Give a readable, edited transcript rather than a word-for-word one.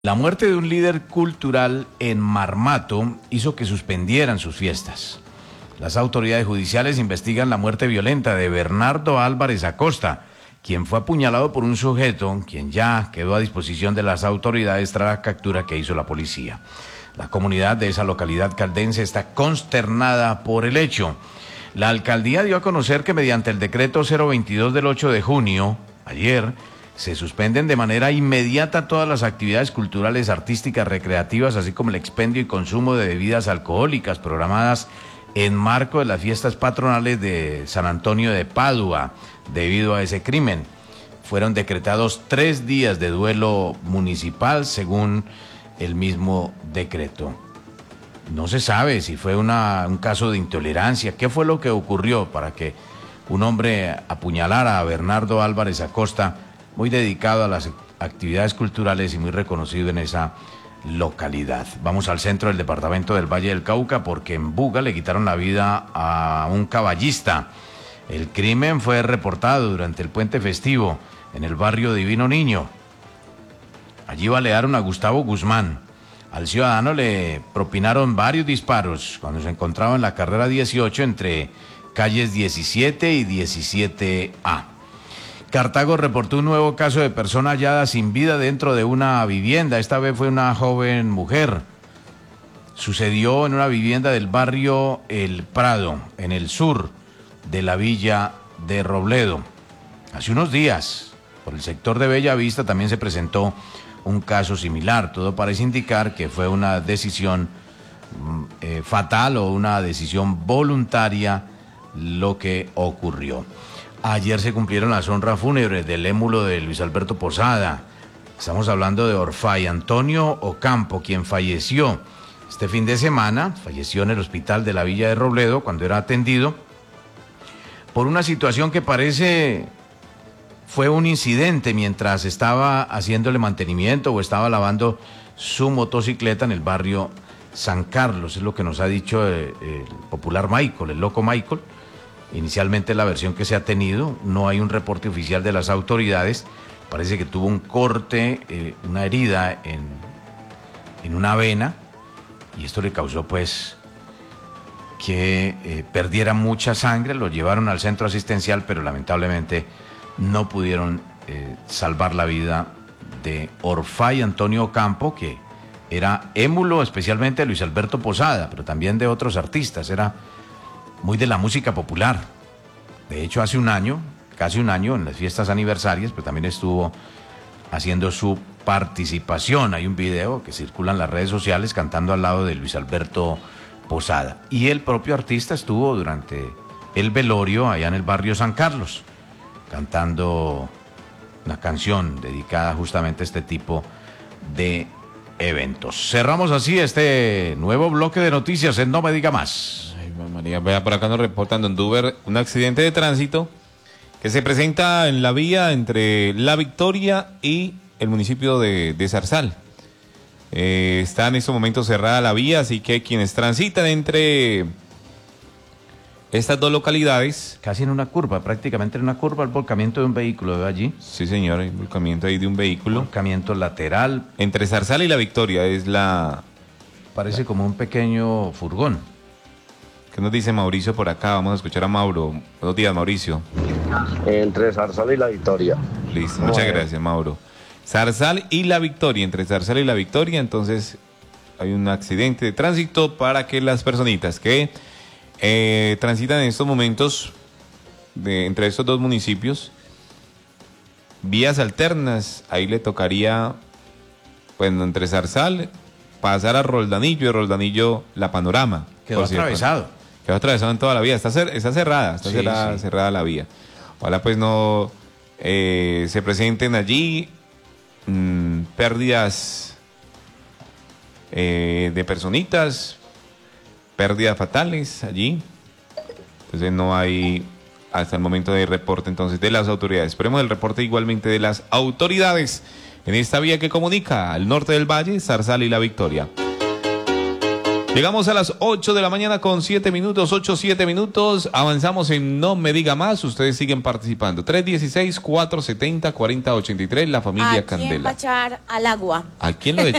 La muerte de un líder cultural en Marmato hizo que suspendieran sus fiestas. Las autoridades judiciales investigan la muerte violenta de Bernardo Álvarez Acosta, quien fue apuñalado por un sujeto, quien ya quedó a disposición de las autoridades tras la captura que hizo la policía. La comunidad de esa localidad caldense está consternada por el hecho. La alcaldía dio a conocer que mediante el decreto 022 del 8 de junio, ayer, se suspenden de manera inmediata todas las actividades culturales, artísticas, recreativas, así como el expendio y consumo de bebidas alcohólicas programadas en marco de las fiestas patronales de San Antonio de Padua. Debido a ese crimen, fueron decretados 3 días de duelo municipal, según el mismo decreto. No se sabe si fue un caso de intolerancia. ¿Qué fue lo que ocurrió para que un hombre apuñalara a Bernardo Álvarez Acosta, muy dedicado a las actividades culturales y muy reconocido en esa localidad? Vamos al centro del departamento del Valle del Cauca, porque en Buga le quitaron la vida a un caballista. El crimen fue reportado durante el puente festivo en el barrio Divino Niño. Allí balearon a Gustavo Guzmán. Al ciudadano le propinaron varios disparos cuando se encontraba en la carrera 18 entre calles 17 y 17A. Cartago reportó un nuevo caso de persona hallada sin vida dentro de una vivienda. Esta vez fue una joven mujer. Sucedió en una vivienda del barrio El Prado, en el sur de la villa de Robledo. Hace unos días, por el sector de Bellavista, también se presentó un caso similar. Todo parece indicar que fue una decisión fatal o una decisión voluntaria lo que ocurrió. Ayer se cumplieron las honras fúnebres del émulo de Luis Alberto Posada. Estamos hablando de Orfay Antonio Ocampo, quien falleció este fin de semana. Falleció en el hospital de la Villa de Robledo cuando era atendido por una situación que parece fue un incidente mientras estaba haciéndole mantenimiento o estaba lavando su motocicleta en el barrio San Carlos. Es lo que nos ha dicho el popular Michael, el loco Michael. Inicialmente la versión que se ha tenido, no hay un reporte oficial de las autoridades. Parece que tuvo un corte, una herida en una vena, y esto le causó pues que perdiera mucha sangre. Lo llevaron al centro asistencial, pero lamentablemente no pudieron salvar la vida de Orfay Antonio Ocampo, que era émulo especialmente de Luis Alberto Posada, pero también de otros artistas. Era muy de la música popular. De hecho, hace un año, casi un año, en las fiestas aniversarias, pues también estuvo haciendo su participación. Hay un video que circula en las redes sociales cantando al lado de Luis Alberto Posada. Y el propio artista estuvo durante el velorio allá en el barrio San Carlos, cantando una canción dedicada justamente a este tipo de eventos. Cerramos así este nuevo bloque de noticias en No Me Diga Más. María, vea, por acá nos reportan en Duber un accidente de tránsito que se presenta en la vía entre La Victoria y el municipio de Zarzal. Está en estos momentos cerrada la vía, así que quienes transitan entre estas dos localidades... Casi en una curva, prácticamente en una curva, el volcamiento de un vehículo, ¿ve allí? Sí, señor, el volcamiento ahí de un vehículo. Volcamiento lateral. Entre Zarzal y La Victoria es la... Parece como un pequeño furgón. ¿Qué nos dice Mauricio por acá? Vamos a escuchar a Mauro. Buenos días, Mauricio. Entre Zarzal y La Victoria. Listo, muchas gracias, Mauro. Zarzal y La Victoria, entre Zarzal y La Victoria, entonces hay un accidente de tránsito para que las personitas que transitan en estos momentos entre estos dos municipios, vías alternas, ahí le tocaría, bueno, entre Zarzal, pasar a Roldanillo y Roldanillo La Panorama. Quedó atravesado. Quedó atravesado en toda la vía, está cerrada, Sí. cerrada la vía. Ojalá pues no se presenten allí pérdidas de personitas, pérdidas fatales allí. Entonces no hay hasta el momento de reporte entonces de las autoridades. Esperemos el reporte igualmente de las autoridades en esta vía que comunica al norte del valle, Zarzal y La Victoria. Llegamos a las 8 de la mañana con 7 minutos, 7 minutos. Avanzamos en No Me Diga Más. Ustedes siguen participando. 316-470-4083, la familia ¿A quién va a Candela. echar al agua? ¿A quién lo